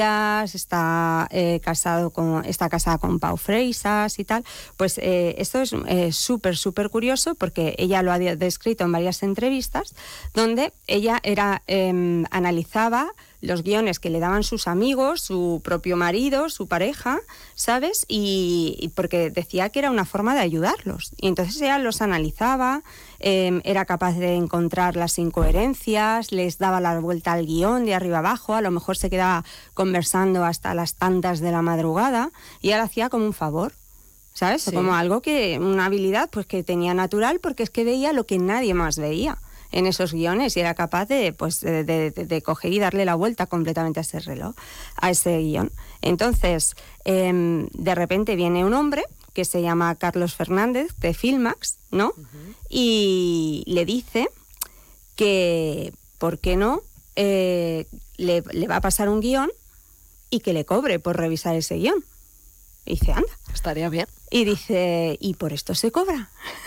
está casada con Pau Freixas y tal. Pues esto es súper curioso, porque ella lo ha descrito en varias entrevistas, donde ella analizaba los guiones que le daban sus amigos, su propio marido, su pareja, ¿sabes? Y porque decía que era una forma de ayudarlos. Y entonces ella los analizaba, era capaz de encontrar las incoherencias, les daba la vuelta al guión de arriba abajo, a lo mejor se quedaba conversando hasta las tantas de la madrugada, y ella lo hacía como un favor, ¿sabes? Sí. Como algo una habilidad pues que tenía natural, porque es que veía lo que nadie más veía en esos guiones, y era capaz de coger y darle la vuelta completamente a ese reloj, a ese guión. Entonces, de repente viene un hombre que se llama Carlos Fernández, de Filmax, ¿no? Uh-huh. Y le dice que, ¿por qué no? Le va a pasar un guión y que le cobre por revisar ese guión. Y dice, anda. Estaría bien. Y dice, ¿y por esto se cobra?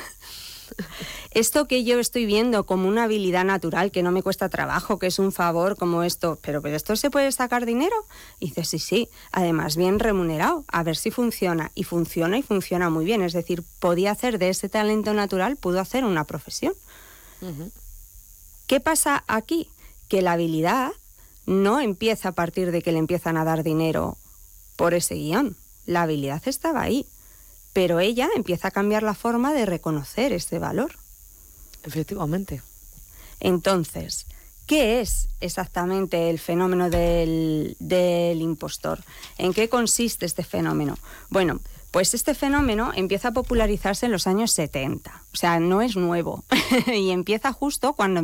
Esto que yo estoy viendo como una habilidad natural, que no me cuesta trabajo, que es un favor como esto, pero ¿esto se puede sacar dinero? Y dice, sí, además bien remunerado, a ver si funciona. Y funciona muy bien. Es decir, podía hacer de ese talento natural, pudo hacer una profesión. Uh-huh. ¿Qué pasa aquí? Que la habilidad no empieza a partir de que le empiezan a dar dinero por ese guión. La habilidad estaba ahí, pero ella empieza a cambiar la forma de reconocer ese valor. Efectivamente. Entonces, ¿qué es exactamente el fenómeno del impostor? ¿En qué consiste este fenómeno? Bueno, pues este fenómeno empieza a popularizarse en los años 70, o sea, no es nuevo. Y empieza justo cuando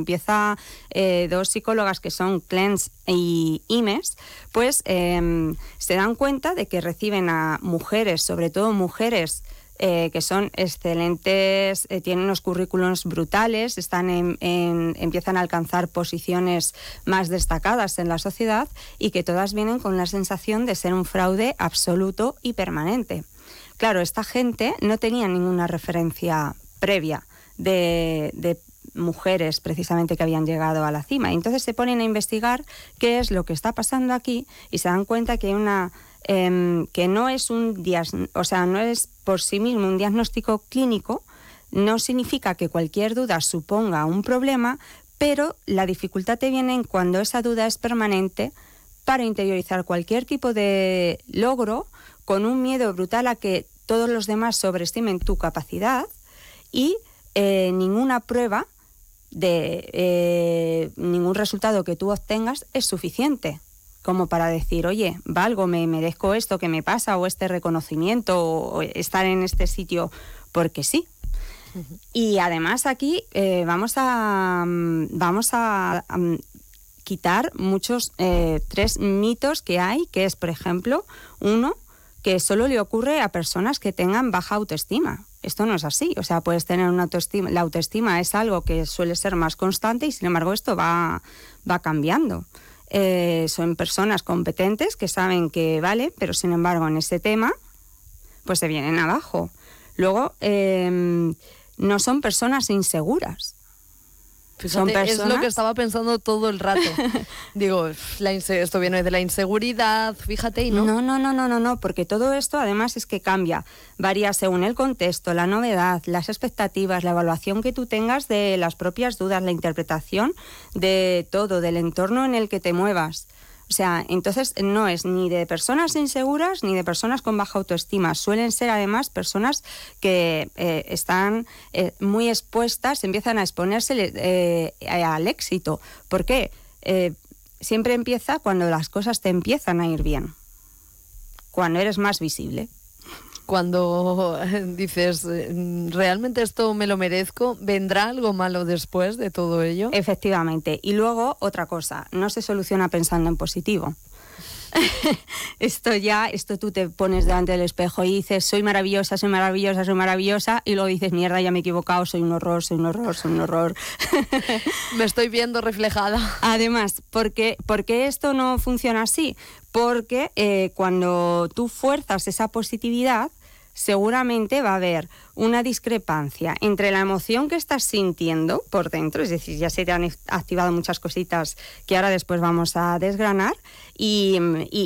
dos psicólogas que son Clance y Imes, pues se dan cuenta de que reciben a mujeres, sobre todo mujeres, que son excelentes, tienen unos currículums brutales, empiezan a alcanzar posiciones más destacadas en la sociedad, y que todas vienen con la sensación de ser un fraude absoluto y permanente. Claro, esta gente no tenía ninguna referencia previa de mujeres precisamente que habían llegado a la cima, y entonces se ponen a investigar qué es lo que está pasando aquí, y se dan cuenta que hay que no es no es por sí mismo un diagnóstico clínico, no significa que cualquier duda suponga un problema, pero la dificultad te viene cuando esa duda es permanente, para interiorizar cualquier tipo de logro con un miedo brutal a que todos los demás sobreestimen tu capacidad, y ninguna prueba de ningún resultado que tú obtengas es suficiente como para decir, oye, valgo, me merezco esto que me pasa, o este reconocimiento, o estar en este sitio porque sí. Uh-huh. Y además aquí vamos a quitar muchos 3 mitos que hay, que es, por ejemplo, uno, que solo le ocurre a personas que tengan baja autoestima. Esto no es así, o sea, puedes tener una autoestima, la autoestima es algo que suele ser más constante, y sin embargo esto va cambiando. Son personas competentes que saben que vale, pero sin embargo en ese tema pues se vienen abajo. Luego no son personas inseguras. Fíjate, son personas... es lo que estaba pensando todo el rato. Digo, esto viene de la inseguridad, fíjate, y no. No, porque todo esto además es que varía según el contexto, la novedad, las expectativas, la evaluación que tú tengas de las propias dudas, la interpretación de todo, del entorno en el que te muevas. O sea, entonces no es ni de personas inseguras ni de personas con baja autoestima. Suelen ser además personas que están muy expuestas, empiezan a exponerse al éxito. ¿Por qué? Siempre empieza cuando las cosas te empiezan a ir bien, cuando eres más visible. Cuando dices, ¿realmente esto me lo merezco? ¿Vendrá algo malo después de todo ello? Efectivamente. Y luego, otra cosa, no se soluciona pensando en positivo. Esto tú te pones delante del espejo y dices, soy maravillosa, y luego dices, mierda, ya me he equivocado, soy un horror. Me estoy viendo reflejada. Además, ¿por qué esto no funciona así? Porque cuando tú fuerzas esa positividad, seguramente va a haber una discrepancia entre la emoción que estás sintiendo por dentro, es decir, ya se te han activado muchas cositas que ahora después vamos a desgranar, y